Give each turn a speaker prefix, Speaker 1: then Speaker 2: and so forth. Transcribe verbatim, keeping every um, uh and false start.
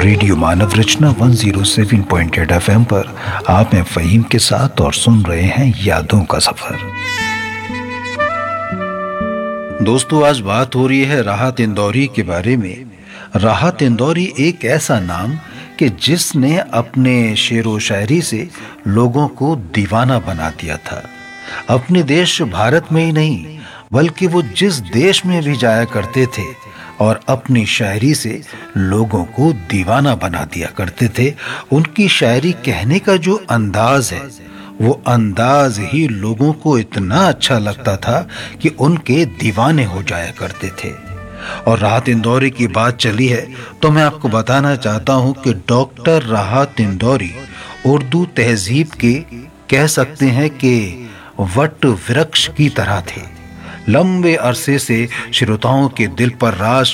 Speaker 1: Radio मानव रचना एक सौ सात पॉइंट आठ एफएम पर आप हैं फ़हीम के साथ और सुन रहे हैं यादों का सफर। दोस्तों, आज बात हो रही है राहत इंदौरी के बारे में। राहत इंदौरी एक ऐसा नाम कि जिसने अपने शेर व शायरी से लोगों को दीवाना बना दिया था। अपने देश भारत में ही नहीं बल्कि वो जिस देश में भी जाया करते थे और अपनी शायरी से लोगों को दीवाना बना दिया करते थे। उनकी शायरी कहने का जो अंदाज है वो अंदाज ही लोगों को इतना अच्छा लगता था कि उनके दीवाने हो जाया करते थे। और राहत इंदौरी की बात चली है तो मैं आपको बताना चाहता हूं कि डॉक्टर राहत इंदौरी उर्दू तहजीब के कह सकते हैं कि वट वृक्ष की तरह थे। लंबे अरसे से श्रोताओं के दिल पर राज